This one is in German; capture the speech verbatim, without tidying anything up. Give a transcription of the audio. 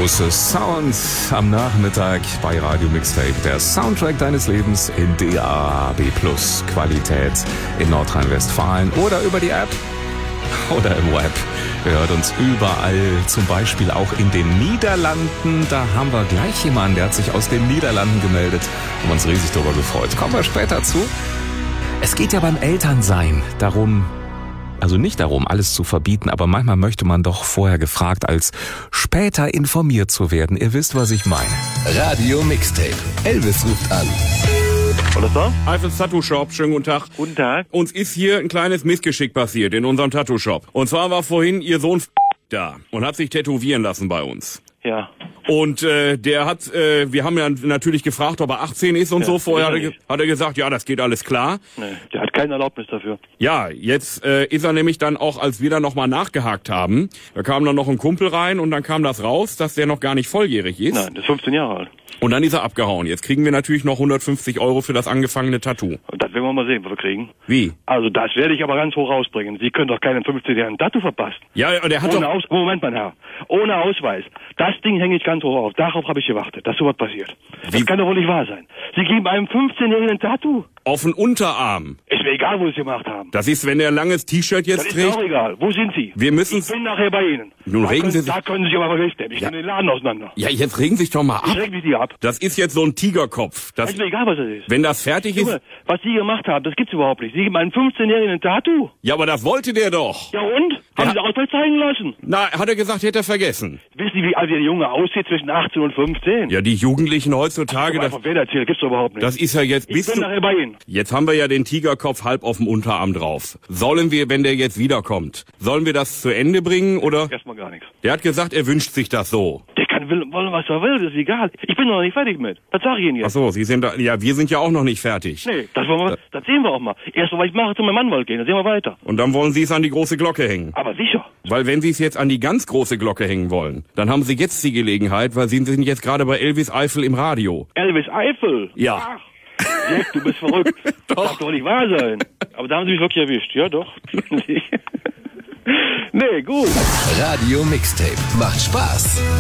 Große Sounds am Nachmittag bei Radio Mixtape. Der Soundtrack deines Lebens in D A A B Plus Qualität in Nordrhein-Westfalen oder über die App oder im Web. Ihr hört uns überall, zum Beispiel auch in den Niederlanden. Da haben wir gleich jemanden, der hat sich aus den Niederlanden gemeldet. Haben uns riesig darüber gefreut. Kommen wir später zu. Es geht ja beim Elternsein darum, also nicht darum, alles zu verbieten, aber manchmal möchte man doch vorher gefragt, als später informiert zu werden. Ihr wisst, was ich meine. Radio Mixtape. Elvis ruft an. Alles da? Eifels Tattoo Shop, schönen guten Tag. Guten Tag. Uns ist hier ein kleines Missgeschick passiert in unserem Tattoo Shop. Und zwar war vorhin Ihr Sohn da und hat sich tätowieren lassen bei uns. Ja. Und äh, der hat, äh, wir haben ja natürlich gefragt, ob er achtzehn ist und Ja, so. Vorher hat er, sicher ge- hat er gesagt, ja, das geht alles klar. Nee, der hat keine Erlaubnis dafür. Ja, jetzt äh, ist er nämlich dann auch, als wir dann nochmal nachgehakt haben, da kam dann noch ein Kumpel rein und dann kam das raus, dass der noch gar nicht volljährig ist. Nein, der ist fünfzehn Jahre alt. Und dann ist er abgehauen. Jetzt kriegen wir natürlich noch hundertfünfzig Euro für das angefangene Tattoo. Und das werden wir mal sehen, was wir kriegen. Wie? Also das werde ich aber ganz hoch rausbringen. Sie können doch keinen fünfzehnjährigen Tattoo verpassen. Ja, der hat Ohne doch... Aus Moment, mein Herr. Ohne Ausweis. Das Ding hänge ich ganz hoch auf. Darauf habe ich gewartet, dass sowas passiert. Wie? Das kann doch wohl nicht wahr sein. Sie geben einem fünfzehnjährigen ein Tattoo. Auf den Unterarm. Ist mir egal, wo Sie es gemacht haben. Das ist, wenn er ein langes T-Shirt jetzt Das ist trägt. mir auch egal. Wo sind Sie? Wir müssen... Ich bin nachher bei Ihnen. Nun da regen können, Sie sich- Da können Sie sich aber verrichten. Ich Ja. nehme den Laden auseinander. Ja, jetzt regen sich doch mal Ich ab. reg mich die ab. Das ist jetzt so ein Tigerkopf. Das, Ist mir egal, was das ist. wenn das fertig ist... Junge, was Sie gemacht haben, das gibt's überhaupt nicht. Sie geben einem fünfzehnjährigen ein Tattoo. Ja, aber das wollte der doch. Ja und? Haben Ja. Sie Ausweis zeigen lassen? Na, hat er gesagt, hätte er vergessen. Wissen Sie, wie alt der Junge aussieht zwischen achtzehn und fünfzehn? Ja, die Jugendlichen heutzutage, Aber das, einfach wer erzählt, gibt's doch überhaupt nicht. das ist ja jetzt... ich Bist bin du, nachher bei Ihnen. jetzt haben wir ja den Tigerkopf halb auf dem Unterarm drauf. Sollen wir, wenn der jetzt wiederkommt, sollen wir das zu Ende bringen oder... Erstmal gar nichts. Der hat gesagt, er wünscht sich das so. Der kann will, wollen, was er will, das ist egal. Ich bin noch nicht fertig mit. Das sag ich Ihnen Ach jetzt. so, Sie sind da... Ja, wir sind ja auch noch nicht fertig. Nee, das, wollen wir, das sehen wir auch mal. Erst mal, was ich mache, zu meinem Anwalt gehen, dann sehen wir weiter. Und dann wollen Sie es an die große Glocke hängen. Aber sicher. Weil wenn Sie es jetzt an die ganz große Glocke hängen wollen, dann haben Sie jetzt die Gelegenheit, weil Sie sind jetzt gerade bei Elvis Eifel im Radio. Elvis Eifel? Ja. Ach, Jack, du bist verrückt. Doch. Das darf doch nicht wahr sein. Aber da haben Sie mich wirklich erwischt. Ja, doch. Nee, gut. Radio Mixtape. Macht Spaß.